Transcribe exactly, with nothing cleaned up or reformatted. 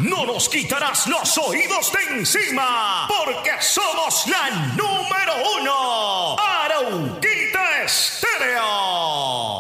no nos quitarás los oídos de encima, porque somos